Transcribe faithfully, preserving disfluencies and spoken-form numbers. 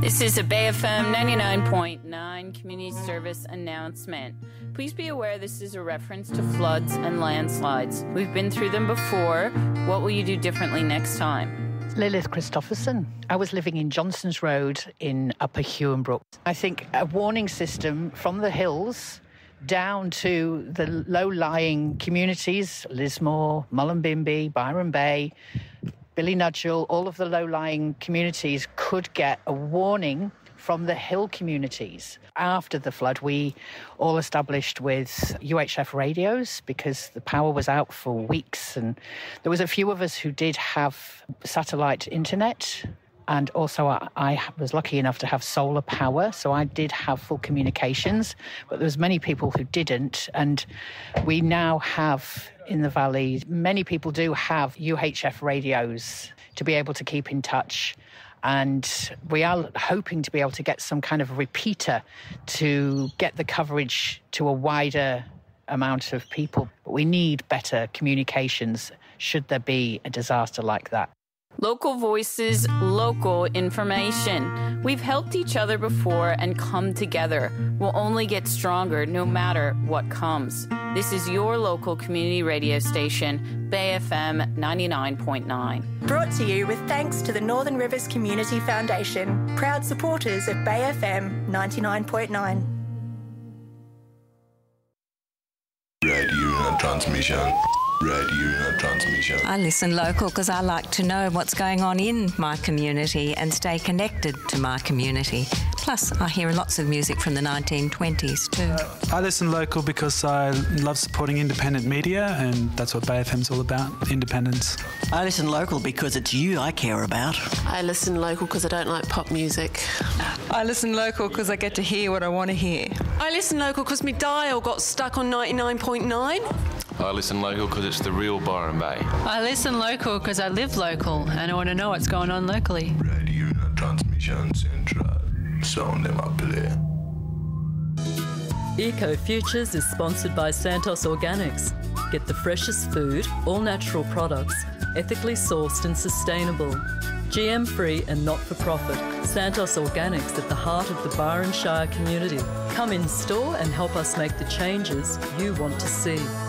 This is a Bay F M ninety-nine point nine community service announcement. Please be aware this is a reference to floods and landslides. We've been through them before. What will you do differently next time? Lilith Christopherson. I was living in Johnson's Road in Upper Huonbrook. I think a warning system from the hills down to the low-lying communities, Lismore, Mullumbimby, Byron Bay, Ballynudgel, all of the low-lying communities could get a warning from the hill communities. After the flood, we all established with U H F radios because the power was out for weeks, and there was a few of us who did have satellite internet, and also I, I was lucky enough to have solar power, so I did have full communications, but there was many people who didn't, and we now have in the valley, many people do have U H F radios to be able to keep in touch. And we are hoping to be able to get some kind of repeater to get the coverage to a wider amount of people. But we need better communications should there be a disaster like that. Local voices, local information. We've helped each other before and come together. We'll only get stronger no matter what comes. This is your local community radio station, Bay F M ninety-nine point nine. Brought to you with thanks to the Northern Rivers Community Foundation, proud supporters of Bay F M ninety-nine point nine. Radio transmission. Radio transmission. I listen local because I like to know what's going on in my community and stay connected to my community. Plus, I hear lots of music from the nineteen twenties too. Uh, I listen local because I love supporting independent media, and that's what Bay F M's all about, independence. I listen local because it's you I care about. I listen local because I don't like pop music. I listen local because I get to hear what I want to hear. I listen local because my dial got stuck on ninety-nine point nine. I listen local because it's the real Byron Bay. I listen local because I live local and I want to know what's going on locally. Radio Transmission Central. Sound them up there. Eco Futures is sponsored by Santos Organics. Get the freshest food, all natural products, ethically sourced and sustainable. G M-free and not-for-profit. Santos Organics at the heart of the Byron Shire community. Come in store and help us make the changes you want to see.